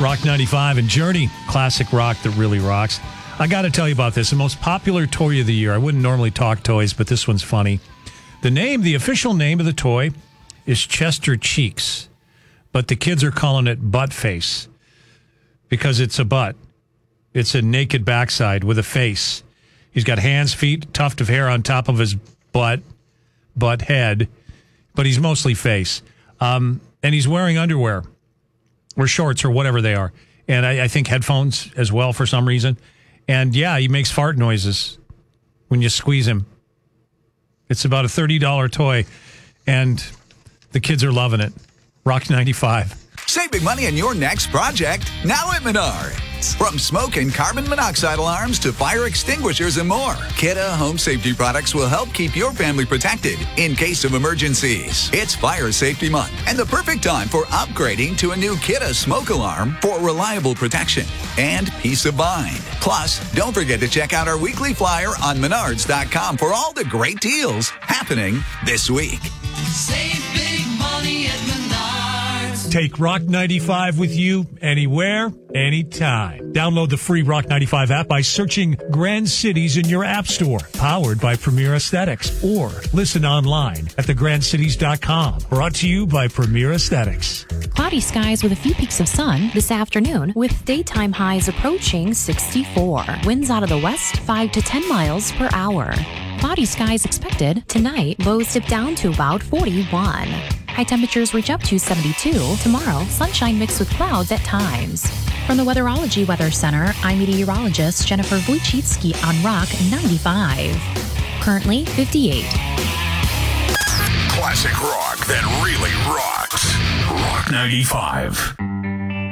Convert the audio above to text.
Rock 95 and Journey, classic rock that really rocks. I got to tell you about this. The most popular toy of the year. I wouldn't normally talk toys, but this one's funny. The official name of the toy is Chester Cheeks, but the kids are calling it Butt Face because it's a butt. It's a naked backside with a face. He's got hands, feet, tuft of hair on top of his butt head, but he's mostly face. And he's wearing underwear or shorts or whatever they are. And I think headphones as well for some reason. And yeah, he makes fart noises when you squeeze him. It's about a $30 toy, and the kids are loving it. Rock 95. Save big money on your next project now at Menards. From smoke and carbon monoxide alarms to fire extinguishers and more, Kidde Home Safety products will help keep your family protected in case of emergencies. It's Fire Safety Month and the perfect time for upgrading to a new Kidde smoke alarm for reliable protection and peace of mind. Plus, don't forget to check out our weekly flyer on Menards.com for all the great deals happening this week. Save big money at Menards. Take Rock 95 with you anywhere, anytime. Download the free Rock 95 app by searching Grand Cities in your app store. Powered by Premier Aesthetics. Or listen online at thegrandcities.com. Brought to you by Premier Aesthetics. Cloudy skies with a few peaks of sun this afternoon, with daytime highs approaching 64. Winds out of the west 5 to 10 miles per hour. Cloudy skies expected. Tonight, lows dip down to about 41. High temperatures reach up to 72. Tomorrow, sunshine mixed with clouds at times. From the Weatherology Weather Center, I'm meteorologist Jennifer Wojcicki on Rock 95. Currently 58. Classic rock that really rocks. Rock 95.